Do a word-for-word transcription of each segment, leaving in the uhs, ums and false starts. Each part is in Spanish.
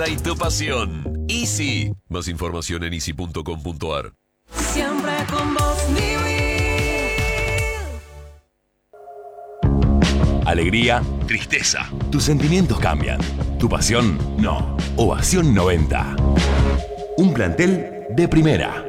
Y tu pasión. Easy. Más información en easy punto com punto ar. Siempre con vos, mi vida. Alegría, tristeza. Tus sentimientos cambian. Tu pasión, no. Ovación noventa. Un plantel de primera.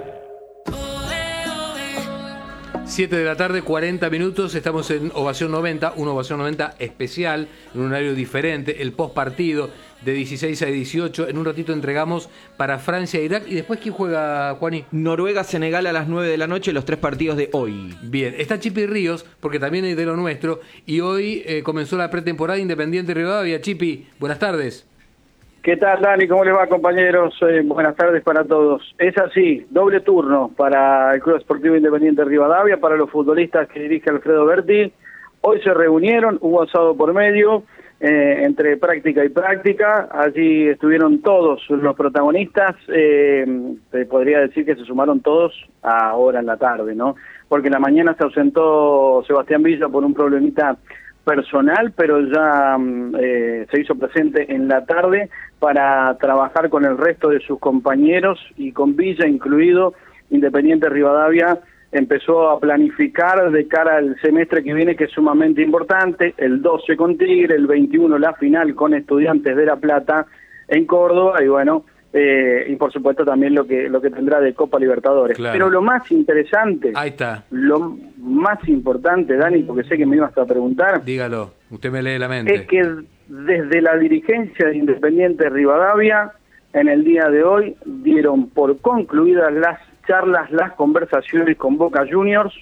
siete de la tarde, cuarenta minutos, estamos en Ovación noventa, una Ovación noventa especial, en un horario diferente, el post partido de dieciséis a dieciocho, en un ratito entregamos para Francia e Irak, y después ¿quién juega, Juani? Noruega-Senegal a las nueve de la noche, los tres partidos de hoy. Bien, está Chipi Ríos, porque también es de lo nuestro, y hoy eh, comenzó la pretemporada Independiente Rivadavia. Chipi, buenas tardes. ¿Qué tal, Dani? ¿Cómo les va, compañeros? Eh, buenas tardes para todos. Es así, doble turno para el Club Esportivo Independiente Rivadavia, para los futbolistas que dirige Alfredo Berti. Hoy se reunieron, hubo asado por medio, eh, entre práctica y práctica. Allí estuvieron todos los protagonistas. Eh, te podría decir que se sumaron todos ahora en la tarde, ¿no? Porque en la mañana se ausentó Sebastián Villa por un problemita personal, pero ya eh, se hizo presente en la tarde para trabajar con el resto de sus compañeros y con Villa incluido. Independiente Rivadavia empezó a planificar de cara al semestre que viene, que es sumamente importante, el doce con Tigre, el veintiuno la final con Estudiantes de La Plata en Córdoba, y bueno, eh, y por supuesto también lo que lo que tendrá de Copa Libertadores. Claro. Pero lo más interesante, ahí está, lo más importante, Dani, porque sé que me ibas a preguntar, dígalo, usted me lee la mente, es que desde la dirigencia de Independiente Rivadavia, en el día de hoy, dieron por concluidas las charlas, las conversaciones con Boca Juniors,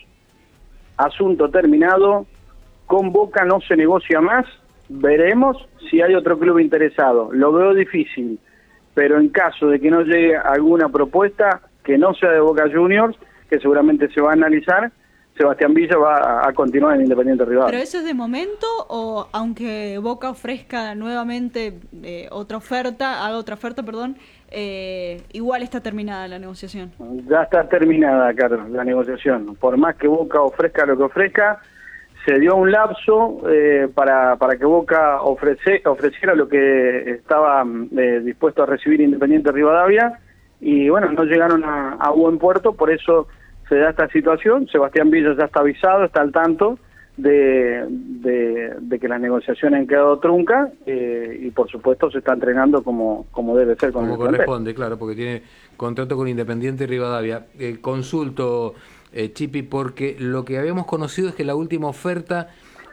asunto terminado, con Boca no se negocia más, veremos si hay otro club interesado, lo veo difícil, pero en caso de que no llegue alguna propuesta que no sea de Boca Juniors, que seguramente se va a analizar, Sebastián Villa va a, a continuar en Independiente Rivadavia. ¿Pero eso es de momento o aunque Boca ofrezca nuevamente eh, otra oferta, haga otra oferta, perdón, eh, igual está terminada la negociación? Ya está terminada, Carlos, la negociación. Por más que Boca ofrezca lo que ofrezca, se dio un lapso eh, para, para que Boca ofrece, ofreciera lo que estaba eh, dispuesto a recibir Independiente Rivadavia, y bueno, no llegaron a, a buen puerto, por eso se da esta situación. Sebastián Villa ya está avisado, está al tanto de, de, de que las negociaciones han quedado truncas, eh, y por supuesto se está entrenando como, como debe ser con como el corresponde, claro, porque tiene contrato con Independiente Rivadavia. Eh, consulto, eh, Chipi, porque lo que habíamos conocido es que la última oferta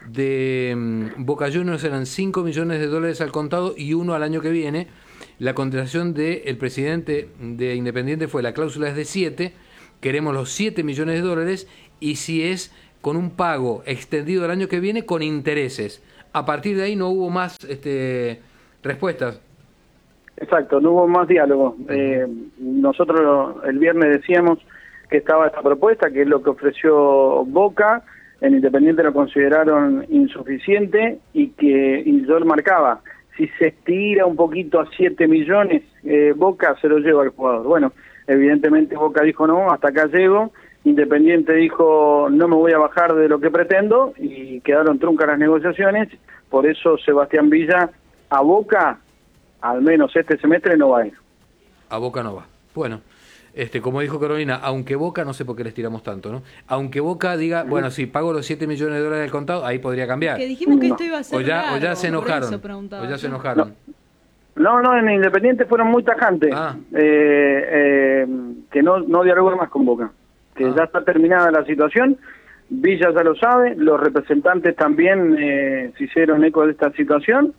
de um, Boca Juniors eran cinco millones de dólares al contado y uno al año que viene. La contestación del presidente de Independiente fue: la cláusula es de siete, queremos los siete millones de dólares, y si es con un pago extendido el año que viene con intereses. A partir de ahí no hubo más este, respuestas. Exacto, no hubo más diálogo. Eh, nosotros el viernes decíamos que estaba esta propuesta, que es lo que ofreció Boca. En Independiente lo consideraron insuficiente, y que y yo lo marcaba, si se estira un poquito a siete millones, eh, Boca se lo lleva al jugador. Bueno, evidentemente Boca dijo no, hasta acá llego. Independiente dijo no me voy a bajar de lo que pretendo, y quedaron truncas las negociaciones. Por eso Sebastián Villa a Boca, al menos este semestre, no va a ir. A Boca no va. Bueno, este, como dijo Carolina, aunque Boca, no sé por qué les tiramos tanto, ¿no? Aunque Boca diga, bueno, si pago los siete millones de dólares del contado, ahí podría cambiar. Que dijimos que no. esto iba a ser o ya, largo, o ya se enojaron. O ya se enojaron. No, no, en Independiente fueron muy tajantes. Ah. Eh, eh, que no, no dialogó más con Boca. Que ah. ya está terminada la situación. Villa ya lo sabe, los representantes también eh, se hicieron eco de esta situación,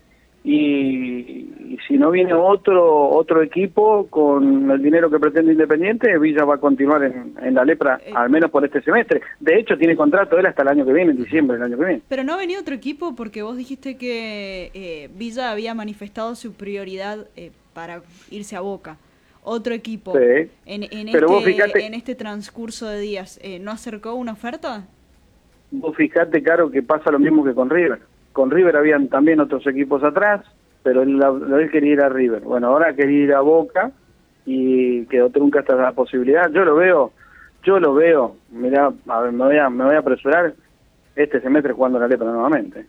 y, y si no viene otro otro equipo con el dinero que pretende Independiente, Villa va a continuar en, en la lepra, eh, al menos por este semestre. De hecho, tiene contrato él hasta el año que viene, en diciembre del año que viene. Pero no venía otro equipo, porque vos dijiste que eh, Villa había manifestado su prioridad eh, para irse a Boca. Otro equipo, sí. en, en, Pero este, vos fijate, en este transcurso de días, eh, ¿no acercó una oferta? Vos fijate, Caro, que pasa lo mismo que con River. Con River habían también otros equipos atrás, pero él, él quería ir a River. Bueno, ahora quería ir a Boca, y quedó trunca hasta la posibilidad. Yo lo veo, yo lo veo, mirá, a ver, me voy a, me voy a apresurar, este semestre jugando la lepra nuevamente.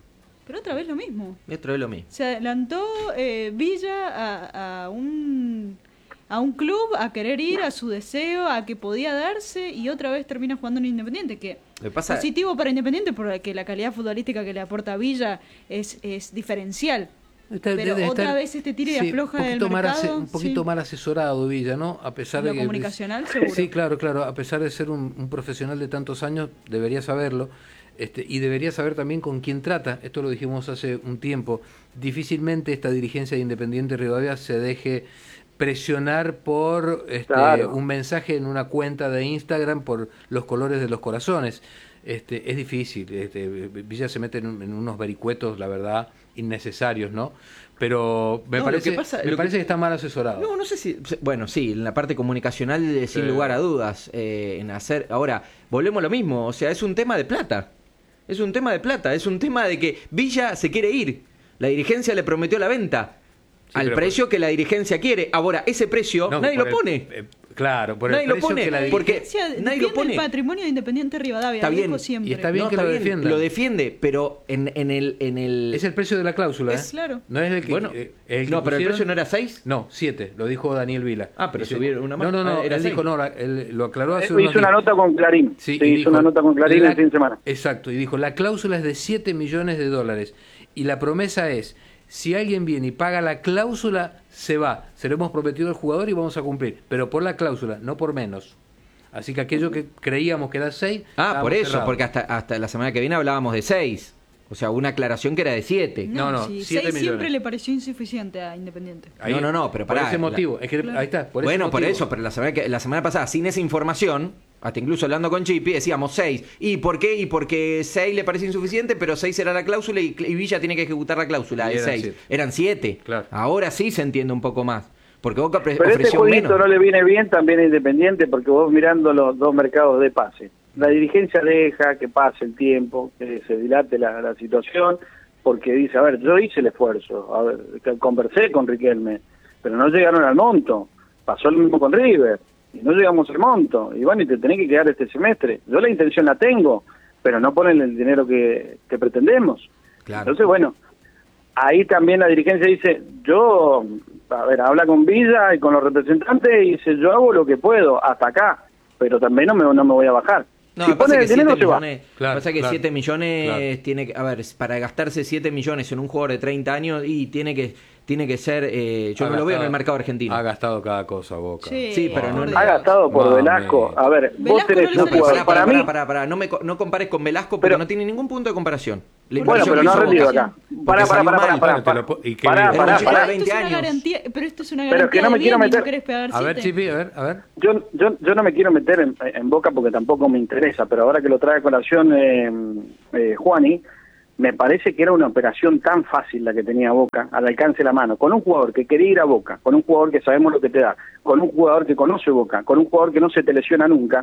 Pero otra vez lo mismo. Y otra vez lo mismo. Se adelantó eh, Villa a, a un a un club a querer ir, a su deseo, a que podía darse, y otra vez termina jugando en Independiente, que Me pasa- positivo para Independiente porque la calidad futbolística que le aporta Villa es, es diferencial. Está- Pero debe otra estar- vez este tire y sí, afloja un del poquito mal ase- mercado. un poquito sí. mal asesorado Villa, ¿no? A pesar Lo de que comunicacional, seguro. Sí, claro, claro. A pesar de ser un, un profesional de tantos años, debería saberlo. Este, y debería saber también con quién trata. Esto lo dijimos hace un tiempo. Difícilmente esta dirigencia de Independiente Rivadavia se deje presionar por este, Claro. un mensaje en una cuenta de Instagram por los colores de los corazones. Este, es difícil. Este, Villa se mete en, un- en unos vericuetos, la verdad, innecesarios, ¿no? Pero me No, lo parece, que pasa- me lo parece que- que está mal asesorado. No, no sé si... Bueno, sí, en la parte comunicacional, eh, sin Sí. lugar a dudas, eh, en hacer... Ahora, volvemos a lo mismo, o sea, es un tema de plata. Es un tema de plata, es un tema de que Villa se quiere ir. La dirigencia le prometió la venta. Sí, al pero precio que la dirigencia quiere. Ahora, ese precio No, nadie por lo el- pone. eh, claro, por Nadie el lo precio pone, que la porque- Dirigencia nadie lo defiende pone. el patrimonio de Independiente Rivadavia. Está lo bien, dijo y siempre. y está bien No, que está lo bien, defiendan. lo defiende, pero en, en el... En el... Es el precio de la cláusula, Es ¿eh? claro. No es el que... Bueno, eh, el que no, pero el pusieron- precio no era seis. No, siete, lo dijo Daniel Vila. Ah, pero Dice- subieron una más. No, no, no, Ah, era él seis. dijo, no, la- él lo aclaró hace Hizo unos una días. nota con Clarín. Sí, Sí, y hizo dijo, una nota con Clarín la- el fin de semana. Exacto, y dijo, la cláusula es de siete millones de dólares. Y la promesa es, si alguien viene y paga la cláusula, se va. Se lo hemos prometido al jugador y vamos a cumplir. Pero por la cláusula, no por menos. Así que aquello que creíamos que era seis... Ah, estábamos por eso, cerrados. porque hasta, hasta la semana que viene hablábamos de seis. O sea, una aclaración que era de siete. No, no, sí, siete seis siempre millones. le pareció insuficiente a Independiente. Ahí- No, no, no, pero por pará, ese la- motivo. Es que, Claro. ahí está, por ese Bueno, por motivo. eso, pero la semana, que, la semana pasada, sin esa información, hasta incluso hablando con Chipi, decíamos seis. ¿Y por qué? Y porque seis le parece insuficiente, pero seis era la cláusula y, y Villa tiene que ejecutar la cláusula Y de eran seis. siete. Eran siete. Claro. Ahora sí se entiende un poco más. Porque Boca pre- Pero este ofreció jueguito menos. no le viene bien también a Independiente porque vos mirando los dos mercados de pase. La dirigencia deja que pase el tiempo, que se dilate la, la situación, porque dice, a ver, yo hice el esfuerzo, a ver, que conversé con Riquelme, pero no llegaron al monto. Pasó lo mismo con River, y no llegamos al monto. Y bueno, y te tenés que quedar este semestre. Yo la intención la tengo, pero no ponen el dinero que, que pretendemos. Claro. Entonces, bueno, ahí también la dirigencia dice, yo, a ver, habla con Villa y con los representantes y dice, yo hago lo que puedo hasta acá, pero también no me, no me voy a bajar. No, si me pasa pone que el dinero siete se va. millones, Claro, pasa que claro. siete millones Claro. tiene que, a ver, para gastarse siete millones en un jugador de treinta años y tiene que tiene que ser, eh, yo Ha no lo veo en gastado- el mercado argentino. Ha gastado cada cosa, Boca. Sí, Sí, pero no- por Ha Dios. gastado por Mami. Velasco. A ver, vos Velasco tenés no le un sale jugador. bien. Para, para, mí, para, para, no me co- no compares con Velasco porque Pero- no tiene ningún punto de comparación. La bueno, inversión pero que no ha hizo rendido Boca. acá. Porque Pará, pará, salió pará, mal. pará, Bueno, te pará. lo po- ¿y qué Pará, viene? Es pará, un chico pará. de veinte Esto es una años. garantía, pero esto es una Pero garantía que no me de quiero bien y meter- no querés pegar A ver, siete. Chipi, a ver, a ver. Yo, yo, yo no me quiero meter en, en Boca porque tampoco me interesa, pero ahora que lo trae a colación eh, eh, Juani, me parece que era una operación tan fácil la que tenía Boca, al alcance de la mano, con un jugador que quería ir a Boca, con un jugador que sabemos lo que te da, con un jugador que conoce Boca, con un jugador que no se te lesiona nunca.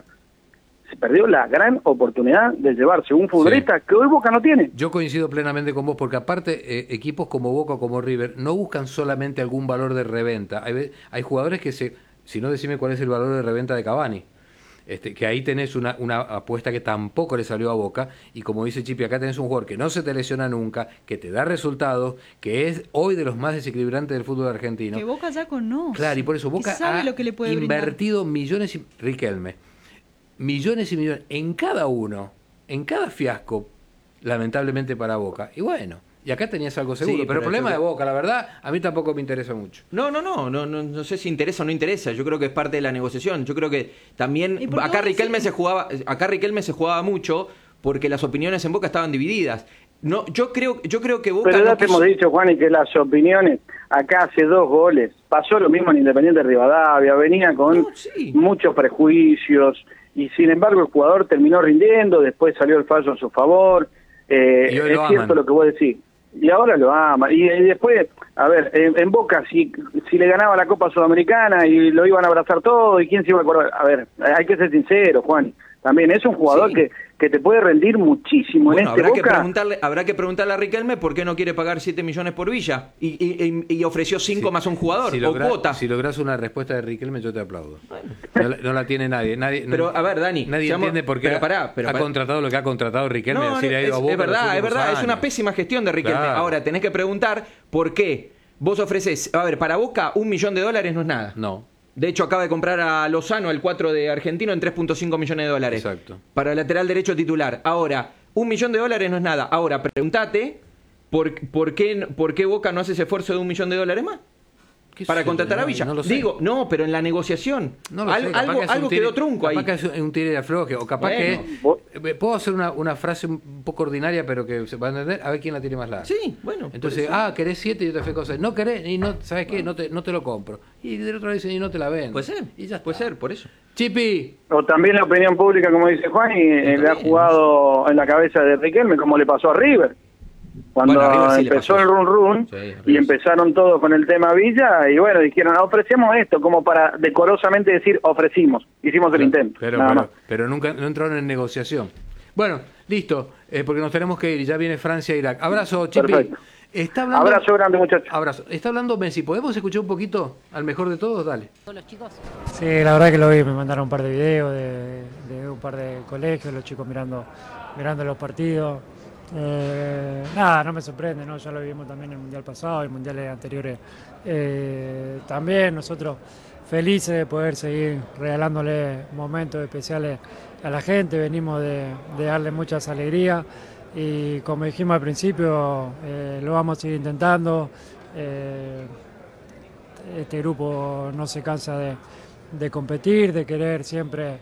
Se perdió la gran oportunidad de llevarse un futbolista que hoy Boca no tiene. Yo coincido plenamente con vos, porque aparte, eh, equipos como Boca o como River no buscan solamente algún valor de reventa. Hay, ve- hay jugadores que se... Si no, decime cuál es el valor de reventa de Cavani. Este, que ahí tenés una, una apuesta que tampoco le salió a Boca, y como dice Chipi, acá tenés un jugador que no se te lesiona nunca, que te da resultados, que es hoy de los más desequilibrantes del fútbol argentino. Que Boca ya conoce. Claro, y por eso que Boca sabe ha lo que le puede brindar. invertido millones y... Riquelme, millones y millones en cada uno, en cada fiasco, lamentablemente para Boca. Y bueno, y acá tenías algo seguro, Sí, pero el pero problema yo- de Boca, la verdad, a mí tampoco me interesa mucho. No, no, no, no, no, no sé si interesa o no interesa. Yo creo que es parte de la negociación. Yo creo que también ¿Y por qué acá vos Riquelme decís? se jugaba, acá Riquelme se jugaba mucho porque las opiniones en Boca estaban divididas. No, yo creo, yo creo que Boca Pero ya no te quiso- hemos dicho, Juan, y que las opiniones, acá hace dos goles, pasó lo mismo en Independiente Rivadavia, venía con No, sí. muchos prejuicios, y sin embargo el jugador terminó rindiendo, después salió el fallo a su favor, eh, Y hoy es lo cierto aman. lo que vos decís, y ahora lo ama, y, y después, a ver, en, en Boca, si, si le ganaba la Copa Sudamericana y lo iban a abrazar todo, ¿y quién se iba a acordar? A ver, hay que ser sincero, Juan, También es un jugador Sí. que, que te puede rendir muchísimo Bueno, en este habrá que Boca. preguntarle, habrá que preguntarle a Riquelme por qué no quiere pagar siete millones por Villa y, y, y- y ofreció cinco Sí. más un jugador Si o logra- cuota. Si logras una respuesta de Riquelme, yo te aplaudo. No, la, no la tiene nadie. nadie Pero, no- a ver, Dani, Nadie seamos- entiende por qué pero pará, pero ha pará. contratado lo que ha contratado Riquelme. No, decir, no, ha ido es, a Boca es en los verdad, es últimos verdad, es una años. pésima gestión de Riquelme. Claro. Ahora, tenés que preguntar por qué vos ofreces, a ver, para Boca un millón de dólares no es nada. No. De hecho, acaba de comprar a Lozano, el cuatro de Argentino, en tres punto cinco millones de dólares. Exacto. Para el lateral derecho titular. Ahora, un millón de dólares no es nada. Ahora, pregúntate por, por, qué, por qué Boca no hace ese esfuerzo de un millón de dólares más. ¿Qué Para sé? contratar No, a Villa. no lo sé. Digo, no, pero en la negociación. No lo Al- sé, capaz algo que es un algo tire- quedó trunco ahí. Capaz que es un tire de afloje, o capaz Bueno, vos- que... eh, Puedo hacer una, una frase un poco ordinaria, pero que se va a entender, a ver quién la tiene más larga. Sí, bueno. Entonces, por eso. ah, querés siete y yo te fui cosas. No querés, y no, ¿sabes qué? No te, no te lo compro. Y del otro lado dicen, y no te la vendo. Puede ser, Y ya puede está. ser, por eso. Chipi, O también la opinión pública, como dice Juan, y eh, le ha jugado en la cabeza de Riquelme, como le pasó a River. Cuando Bueno, a River sí le empezó pasó el run run Sí, a River y sí. empezaron todos con el tema Villa, y bueno, dijeron, ofrecemos esto, como para decorosamente decir, ofrecimos, hicimos el intento. pero, nada pero, más. pero nunca no entraron en negociación. Bueno, listo, eh, porque nos tenemos que ir y ya viene Francia e Irak. Abrazo, Chipi. Perfecto. Está hablando... Abrazo grande, muchachos. Abrazo. Está hablando Messi. ¿Podemos escuchar un poquito al mejor de todos? Dale. Sí, la verdad que lo vi, me mandaron un par de videos de, de un par de colegios, los chicos mirando, mirando los partidos. Eh, nada, no me sorprende, ¿no? Ya lo vimos también en el Mundial pasado y Mundiales anteriores. Eh, también nosotros felices de poder seguir regalándole momentos especiales a la gente, venimos de, de darle muchas alegrías y como dijimos al principio, eh, lo vamos a seguir intentando. Eh, este grupo no se cansa de, de competir, de querer siempre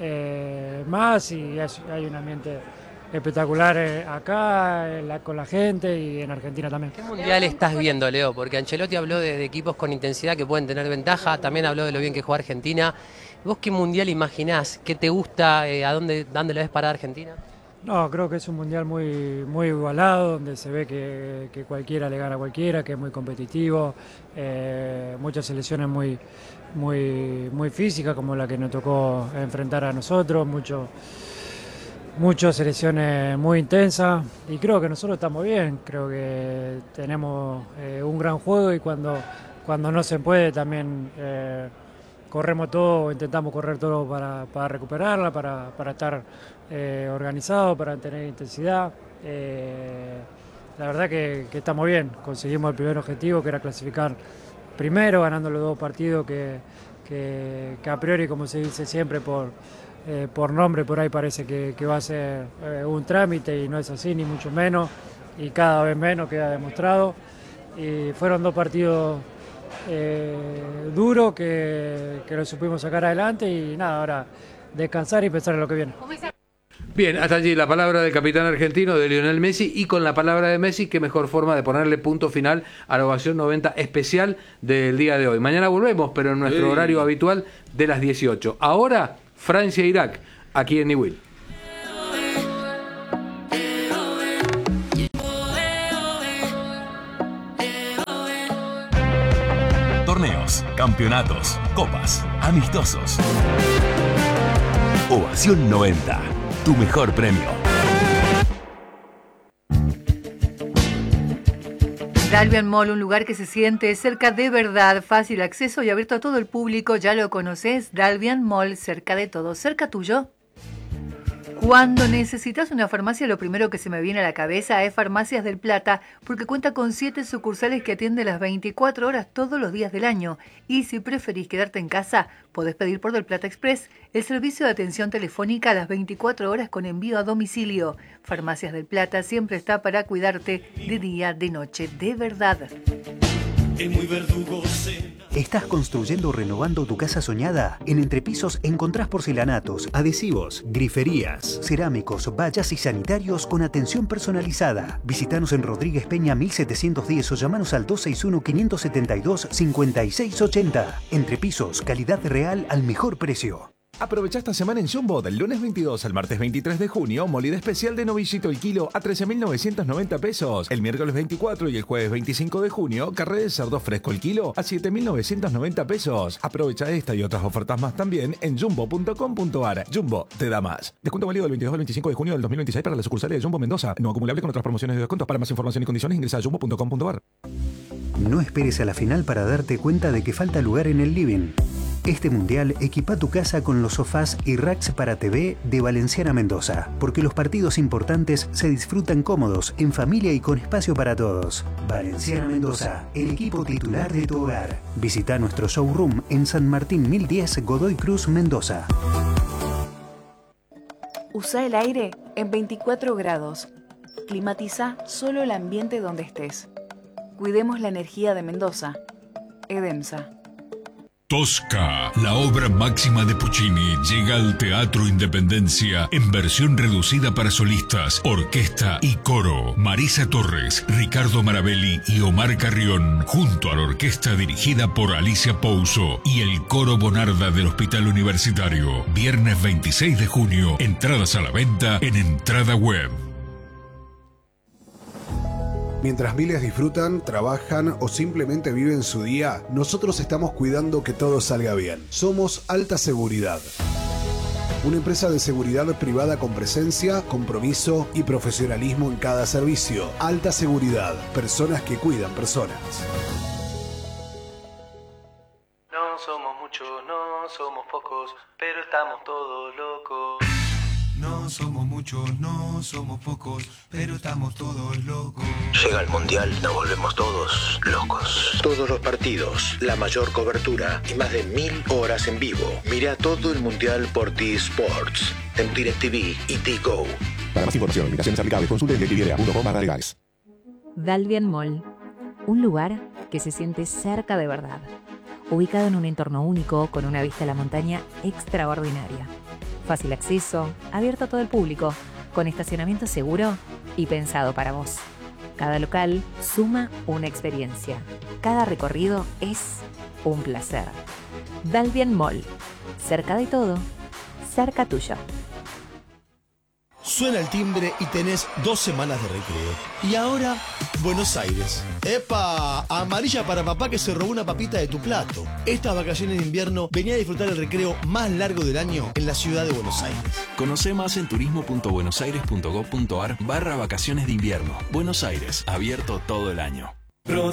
eh, más y hay, hay un ambiente espectacular eh, acá en la- con la gente y en Argentina también. ¿Qué mundial estás viendo, Leo? Porque Ancelotti habló de, de equipos con intensidad que pueden tener ventaja, también habló de lo bien que juega Argentina. ¿Vos qué mundial imaginás? ¿Qué te gusta? Eh, ¿A dónde, dónde la ves para Argentina? No, creo que es un mundial muy, muy igualado, donde se ve que, que cualquiera le gana a cualquiera, que es muy competitivo, eh, muchas selecciones muy, muy, muy físicas como la que nos tocó enfrentar a nosotros, mucho, muchas selecciones muy intensas y creo que nosotros estamos bien, creo que tenemos eh, un gran juego y cuando, cuando no se puede también eh, corremos todo, intentamos correr todo para, para recuperarla, para, para estar eh, organizados, para tener intensidad. Eh, la verdad que, que estamos bien, conseguimos el primer objetivo que era clasificar primero, ganando los dos partidos que, que, que a priori, como se dice siempre, por, eh, por nombre por ahí parece que, que va a ser eh, un trámite y no es así, ni mucho menos, y cada vez menos queda demostrado. Y fueron dos partidos eh, duros que, que lo supimos sacar adelante y nada, ahora descansar y pensar en lo que viene. Bien, hasta allí la palabra del capitán argentino de Lionel Messi y con la palabra de Messi, qué mejor forma de ponerle punto final a la ovación noventa especial del día de hoy. Mañana volvemos, pero en nuestro Sí. horario habitual de las dieciocho. Ahora, Francia e Irak, aquí en Newell. Torneos, campeonatos, copas, amistosos. Ovación noventa, tu mejor premio. Dalvian Mall, un lugar que se siente cerca de verdad, fácil acceso y abierto a todo el público. Ya lo conoces, Dalvian Mall, cerca de todo, cerca tuyo. Cuando necesitas una farmacia, lo primero que se me viene a la cabeza es Farmacias del Plata, porque cuenta con siete sucursales que atienden las veinticuatro horas todos los días del año. Y si preferís quedarte en casa, podés pedir por Del Plata Express, el servicio de atención telefónica a las veinticuatro horas con envío a domicilio. Farmacias del Plata siempre está para cuidarte de día, de noche, de verdad. ¿Estás construyendo o renovando tu casa soñada? En Entrepisos encontrás porcelanatos, adhesivos, griferías, cerámicos, vallas y sanitarios con atención personalizada. Visítanos en Rodríguez Peña mil setecientos diez o llamanos al dos seis uno, cinco siete dos, cinco seis ocho cero. Entrepisos, calidad real al mejor precio. Aprovecha esta semana en Jumbo del lunes veintidós al martes veintitrés de junio, molida especial de novillito el kilo a trece mil novecientos noventa pesos. El miércoles veinticuatro y el jueves veinticinco de junio, carré de cerdo fresco el kilo a siete mil novecientos noventa pesos. Aprovecha esta y otras ofertas más también en jumbo punto com punto ar. Jumbo te da más. Descuento válido del veintidós al veinticinco de junio del dos mil veintiséis para las sucursales de Jumbo Mendoza. No acumulable con otras promociones de descuentos. Para más información y condiciones ingresa a jumbo punto com punto ar. No esperes a la final para darte cuenta de que falta lugar en el living. Este mundial equipa tu casa con los sofás y racks para T V de Valenciana Mendoza, porque los partidos importantes se disfrutan cómodos, en familia y con espacio para todos. Valenciana Mendoza, el equipo titular de tu hogar. Visita nuestro showroom en San Martín mil diez, Godoy Cruz, Mendoza. Usa el aire en veinticuatro grados. Climatiza solo el ambiente donde estés. Cuidemos la energía de Mendoza. Edemsa. Tosca, la obra máxima de Puccini, llega al Teatro Independencia en versión reducida para solistas, orquesta y coro. Marisa Torres, Ricardo Marabelli y Omar Carrión, junto a la orquesta dirigida por Alicia Pouso y el coro Bonarda del Hospital Universitario. Viernes veintiséis de junio, entradas a la venta en Entrada Web. Mientras miles disfrutan, trabajan o simplemente viven su día, nosotros estamos cuidando que todo salga bien. Somos Alta Seguridad. Una empresa de seguridad privada con presencia, compromiso y profesionalismo en cada servicio. Alta Seguridad. Personas que cuidan personas. No somos muchos, no somos pocos, pero estamos todos locos. No somos muchos, no somos pocos, pero estamos todos locos. Llega el Mundial, nos volvemos todos locos. Todos los partidos, la mayor cobertura y más de mil horas en vivo. Mira todo el Mundial por T-Sports, en DirecTV y T-Go. Para más información, limitaciones aplicables, consulte en directv punto com barra legales. Dalvian Mall, un lugar que se siente cerca de verdad. Ubicado en un entorno único, con una vista a la montaña extraordinaria. Fácil acceso, abierto a todo el público, con estacionamiento seguro y pensado para vos. Cada local suma una experiencia. Cada recorrido es un placer. Dalvian Mall. Cerca de todo, cerca tuyo. Suena el timbre y tenés dos semanas de recreo. Y ahora, Buenos Aires. ¡Epa! Amarilla para papá que se robó una papita de tu plato. Estas vacaciones de invierno venía a disfrutar el recreo más largo del año en la ciudad de Buenos Aires. Conoce más en turismo punto buenosaires punto gov punto ar barra vacaciones de invierno. Buenos Aires, abierto todo el año. Pro